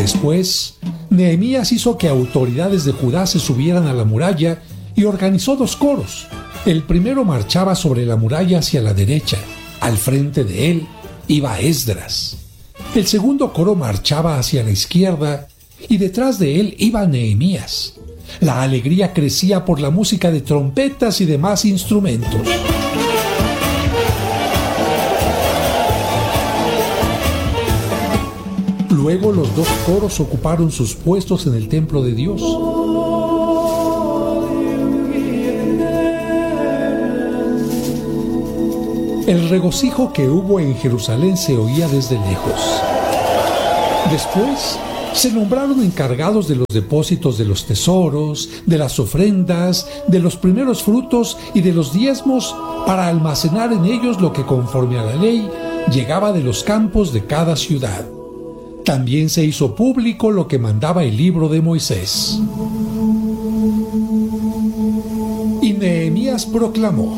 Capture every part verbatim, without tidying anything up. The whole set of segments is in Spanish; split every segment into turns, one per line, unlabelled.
Después, Nehemías hizo que autoridades de Judá se subieran a la muralla y organizó dos coros. El primero marchaba sobre la muralla hacia la derecha. Al frente de él iba Esdras. El segundo coro marchaba hacia la izquierda y detrás de él iba Nehemías. La alegría crecía por la música de trompetas y demás instrumentos. Luego los dos coros ocuparon sus puestos en el templo de Dios. El regocijo que hubo en Jerusalén se oía desde lejos. Después se nombraron encargados de los depósitos de los tesoros, de las ofrendas, de los primeros frutos y de los diezmos para almacenar en ellos lo que conforme a la ley llegaba de los campos de cada ciudad. También se hizo público lo que mandaba el libro de Moisés. Y Nehemías proclamó: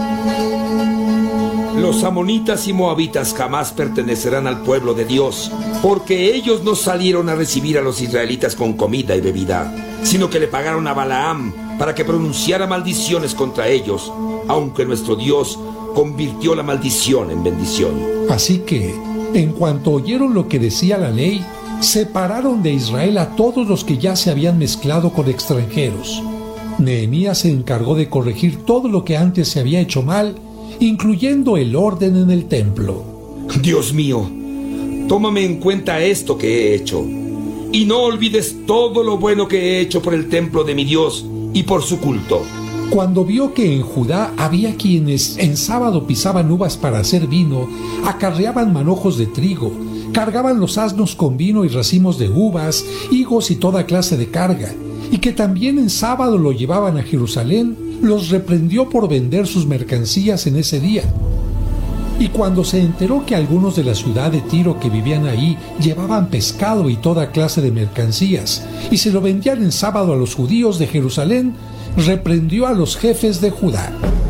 Los amonitas y moabitas jamás pertenecerán al pueblo de Dios, porque ellos no salieron a recibir a los israelitas con comida y bebida, sino que le pagaron a Balaam para que pronunciara maldiciones contra ellos, aunque nuestro Dios convirtió la maldición en bendición.
Así que, en cuanto oyeron lo que decía la ley, separaron de Israel a todos los que ya se habían mezclado con extranjeros. Nehemías se encargó de corregir todo lo que antes se había hecho mal, incluyendo el orden en el templo.
Dios mío, tómame en cuenta esto que he hecho, y no olvides todo lo bueno que he hecho por el templo de mi Dios y por su culto.
Cuando vio que en Judá había quienes en sábado pisaban uvas para hacer vino, acarreaban manojos de trigo, cargaban los asnos con vino y racimos de uvas, higos y toda clase de carga, y que también en sábado lo llevaban a Jerusalén, los reprendió por vender sus mercancías en ese día. Y cuando se enteró que algunos de la ciudad de Tiro que vivían ahí llevaban pescado y toda clase de mercancías, y se lo vendían en sábado a los judíos de Jerusalén, reprendió a los jefes de Judá.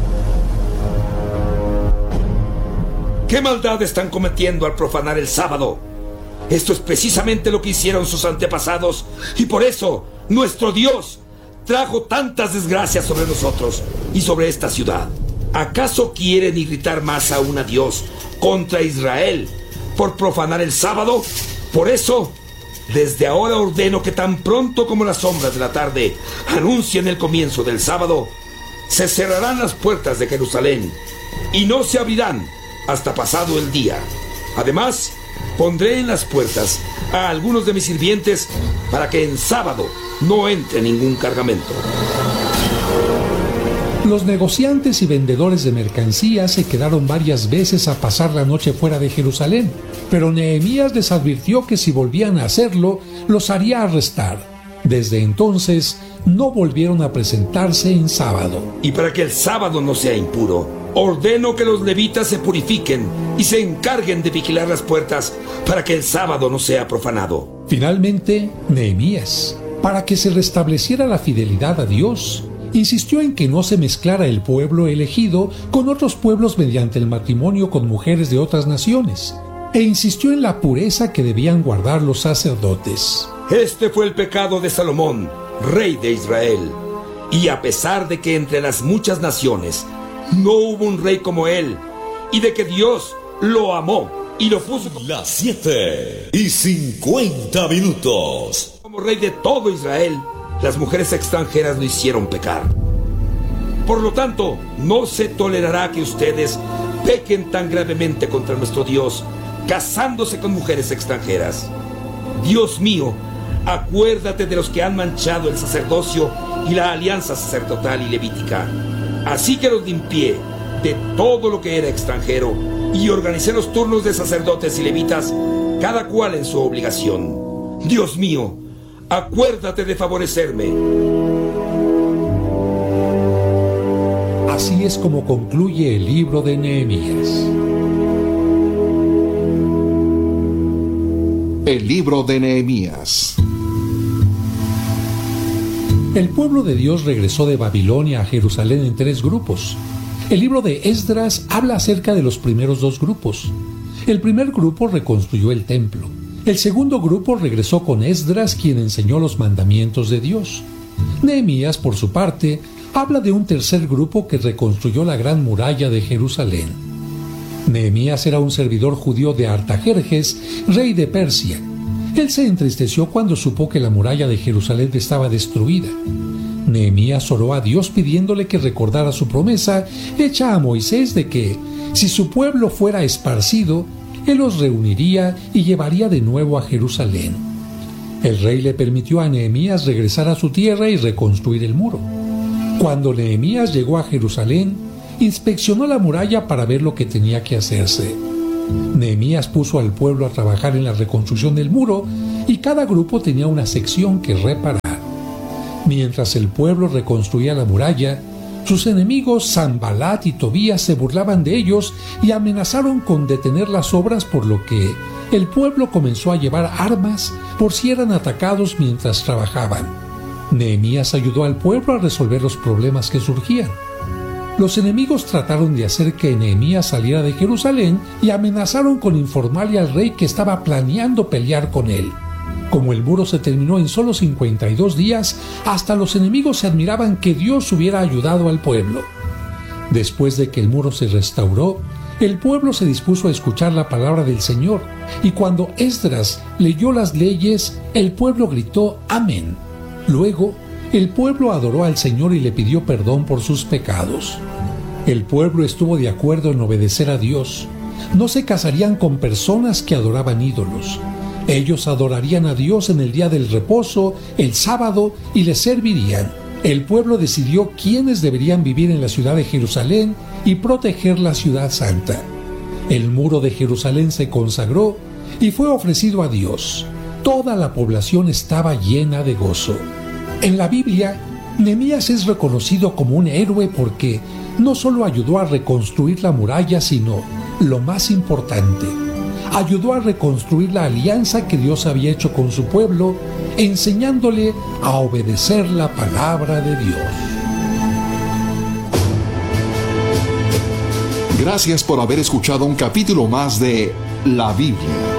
¿Qué maldad están cometiendo al profanar el sábado? Esto es precisamente lo que hicieron sus antepasados, y por eso nuestro Dios trajo tantas desgracias sobre nosotros y sobre esta ciudad. ¿Acaso quieren irritar más aún a Dios contra Israel por profanar el sábado? Por eso, desde ahora ordeno que tan pronto como las sombras de la tarde anuncien el comienzo del sábado, se cerrarán las puertas de Jerusalén y no se abrirán hasta pasado el día. Además, pondré en las puertas a algunos de mis sirvientes para que en sábado no entre ningún cargamento.
Los negociantes y vendedores de mercancías se quedaron varias veces a pasar la noche fuera de Jerusalén, pero Nehemías les advirtió que si volvían a hacerlo, los haría arrestar. Desde entonces, no volvieron a presentarse en sábado.
Y para que el sábado no sea impuro, ordeno que los levitas se purifiquen y se encarguen de vigilar las puertas para que el sábado no sea profanado.
Finalmente, Nehemías, para que se restableciera la fidelidad a Dios, insistió en que no se mezclara el pueblo elegido con otros pueblos mediante el matrimonio con mujeres de otras naciones, e insistió en la pureza que debían guardar los sacerdotes.
Este fue el pecado de Salomón, rey de Israel, y a pesar de que entre las muchas naciones no hubo un rey como él, y de que Dios lo amó y lo puso
las siete y cincuenta minutos
como rey de todo Israel, las mujeres extranjeras lo hicieron pecar. Por lo tanto, no se tolerará que ustedes pequen tan gravemente contra nuestro Dios, casándose con mujeres extranjeras. Dios mío, acuérdate de los que han manchado el sacerdocio y la alianza sacerdotal y levítica. Así que los limpié de todo lo que era extranjero y organicé los turnos de sacerdotes y levitas, cada cual en su obligación. Dios mío, acuérdate de favorecerme.
Así es como concluye el libro de Nehemías.
El libro de Nehemías.
El pueblo de Dios regresó de Babilonia a Jerusalén en tres grupos. El libro de Esdras habla acerca de los primeros dos grupos. El primer grupo reconstruyó el templo. El segundo grupo regresó con Esdras, quien enseñó los mandamientos de Dios. Nehemías, por su parte, habla de un tercer grupo que reconstruyó la gran muralla de Jerusalén. Nehemías era un servidor judío de Artajerjes, rey de Persia. Él se entristeció cuando supo que la muralla de Jerusalén estaba destruida. Nehemías oró a Dios pidiéndole que recordara su promesa hecha a Moisés de que, si su pueblo fuera esparcido, él los reuniría y llevaría de nuevo a Jerusalén. El rey le permitió a Nehemías regresar a su tierra y reconstruir el muro. Cuando Nehemías llegó a Jerusalén, inspeccionó la muralla para ver lo que tenía que hacerse. Nehemías puso al pueblo a trabajar en la reconstrucción del muro y cada grupo tenía una sección que reparar. Mientras el pueblo reconstruía la muralla, sus enemigos Sanbalat y Tobías se burlaban de ellos y amenazaron con detener las obras, por lo que el pueblo comenzó a llevar armas por si eran atacados mientras trabajaban. Nehemías ayudó al pueblo a resolver los problemas que surgían. Los enemigos trataron de hacer que Nehemías saliera de Jerusalén y amenazaron con informarle al rey que estaba planeando pelear con él. Como el muro se terminó en solo cincuenta y dos días, hasta los enemigos se admiraban que Dios hubiera ayudado al pueblo. Después de que el muro se restauró, el pueblo se dispuso a escuchar la palabra del Señor, y cuando Esdras leyó las leyes, el pueblo gritó «Amén». Luego, el pueblo adoró al Señor y le pidió perdón por sus pecados. El pueblo estuvo de acuerdo en obedecer a Dios. No se casarían con personas que adoraban ídolos. Ellos adorarían a Dios en el día del reposo, el sábado, y le servirían. El pueblo decidió quiénes deberían vivir en la ciudad de Jerusalén y proteger la ciudad santa. El muro de Jerusalén se consagró y fue ofrecido a Dios. Toda la población estaba llena de gozo. En la Biblia, Nehemías es reconocido como un héroe porque no solo ayudó a reconstruir la muralla, sino, lo más importante, ayudó a reconstruir la alianza que Dios había hecho con su pueblo, enseñándole a obedecer la palabra de Dios.
Gracias por haber escuchado un capítulo más de La Biblia.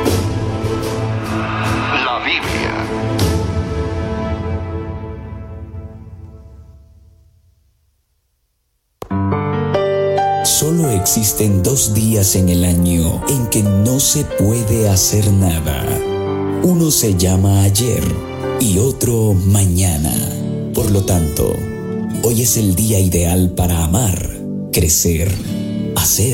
La Biblia.
Solo existen dos días en el año en que no se puede hacer nada. Uno se llama ayer y otro mañana. Por lo tanto, hoy es el día ideal para amar, crecer, hacer